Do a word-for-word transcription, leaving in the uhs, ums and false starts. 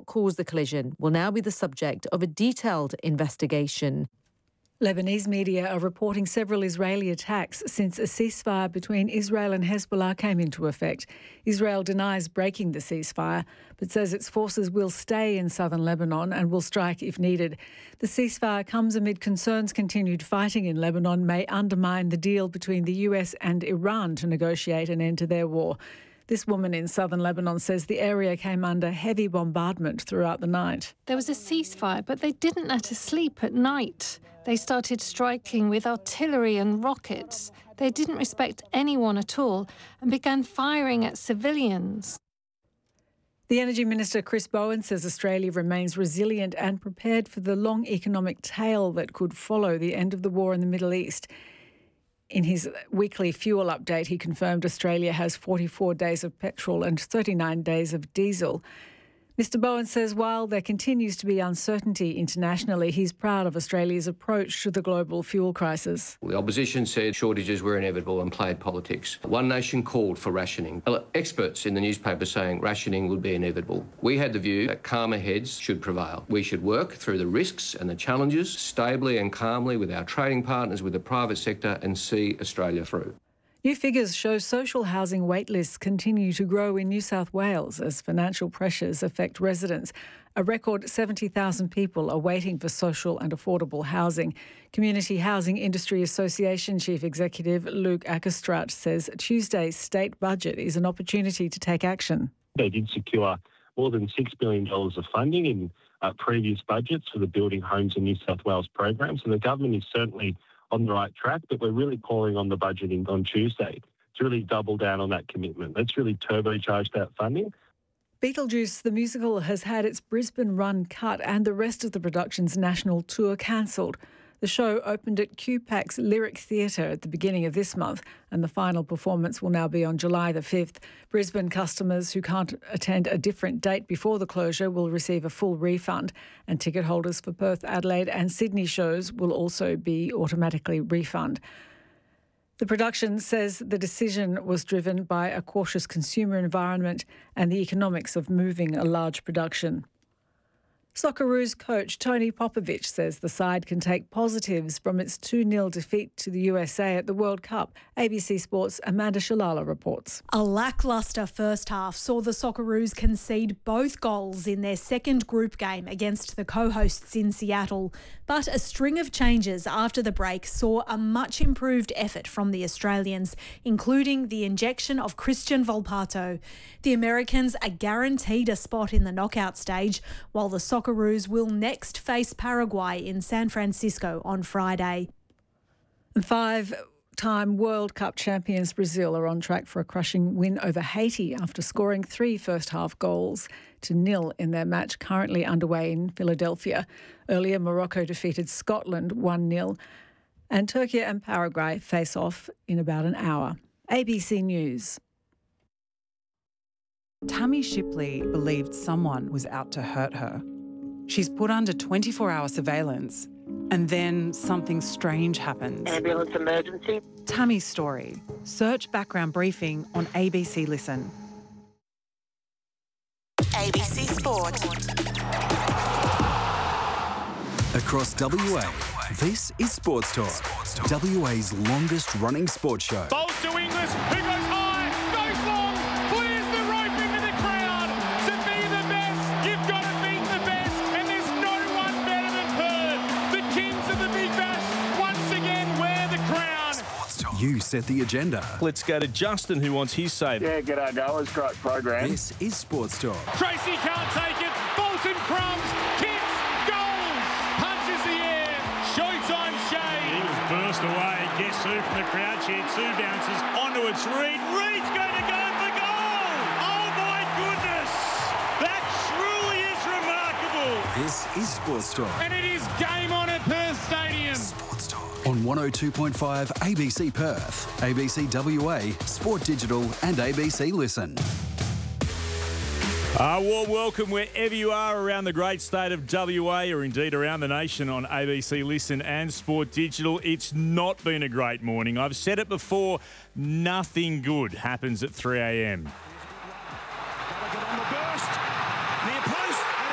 what caused the collision will now be the subject of a detailed investigation. Lebanese media are reporting several Israeli attacks since a ceasefire between Israel and Hezbollah came into effect. Israel denies breaking the ceasefire, but says its forces will stay in southern Lebanon and will strike if needed. The ceasefire comes amid concerns continued fighting in Lebanon may undermine the deal between the U S and Iran to negotiate an end to their war. This woman in southern Lebanon says the area came under heavy bombardment throughout the night. There was a ceasefire, but they didn't let us sleep at night. They started striking with artillery and rockets. They didn't respect anyone at all and began firing at civilians. The Energy Minister, Chris Bowen, says Australia remains resilient and prepared for the long economic tail that could follow the end of the war in the Middle East. In his weekly fuel update, he confirmed Australia has forty-four days of petrol and thirty-nine days of diesel. Mister Bowen says while there continues to be uncertainty internationally, he's proud of Australia's approach to the global fuel crisis. The opposition said shortages were inevitable and played politics. One Nation called for rationing. Experts in the newspaper saying rationing would be inevitable. We had the view that calmer heads should prevail. We should work through the risks and the challenges stably and calmly with our trading partners, with the private sector, and see Australia through. New figures show social housing waitlists continue to grow in New South Wales as financial pressures affect residents. A record seventy thousand people are waiting for social and affordable housing. Community Housing Industry Association Chief Executive Luke Ackerstrat says Tuesday's state budget is an opportunity to take action. They did secure more than six billion dollars of funding in uh, previous budgets for the Building Homes in New South Wales programs, and the government is certainly on the right track, but we're really calling on the budgeting on Tuesday to really double down on that commitment. Let's really turbocharge that funding. Beetlejuice, the musical, has had its Brisbane run cut and the rest of the production's national tour cancelled. The show opened at Q PAC's Lyric Theatre at the beginning of this month, and the final performance will now be on July the fifth. Brisbane customers who can't attend a different date before the closure will receive a full refund, and ticket holders for Perth, Adelaide and Sydney shows will also be automatically refunded. The production says the decision was driven by a cautious consumer environment and the economics of moving a large production. Socceroos coach Tony Popovich says the side can take positives from its two nil defeat to the U S A at the World Cup. A B C Sports' Amanda Shalala reports. A lacklustre first half saw the Socceroos concede both goals in their second group game against the co-hosts in Seattle. But a string of changes after the break saw a much improved effort from the Australians, including the injection of Christian Volpato. The Americans are guaranteed a spot in the knockout stage, while the Socceroos will next face Paraguay in San Francisco on Friday. And five-time World Cup champions Brazil are on track for a crushing win over Haiti after scoring three first-half goals to nil in their match currently underway in Philadelphia. Earlier, Morocco defeated Scotland one nil, and Turkey and Paraguay face off in about an hour. A B C News. Tammy Shipley believed someone was out to hurt her. She's put under twenty-four hour surveillance, and then something strange happens. Ambulance emergency. Tammy's story. Search background briefing on A B C Listen. A B C Sport. Across W A, this is Sports Talk, Sports Talk. W A's longest running sports show. Bowls to Inglis, who goes high, goes long, clears the rope into the crowd. To be the best, you've got to beat the best, and there's no one better than Perth. The kings of the Big Bash once again wear the crown. Sports Talk. You set the agenda. Let's go to Justin, who wants his say. Yeah, g'day, Goers. Great program. This is Sports Talk. Tracy can't take it. Bolton crumbs, kicks, goals, punches the air. Showtime shade. He was burst away. Guess who from the crowd cheered? Two bounces onto its Reed. Reed's going to go for goal. Oh my goodness, that truly is remarkable. This is Sports Talk. And it is game on at Perth Stadium. Sports Talk on one oh two point five A B C Perth, A B C W A, Sport Digital and A B C Listen. A warm welcome wherever you are around the great state of W A or indeed around the nation on A B C Listen and Sport Digital. It's not been a great morning. I've said it before, nothing good happens at three a m.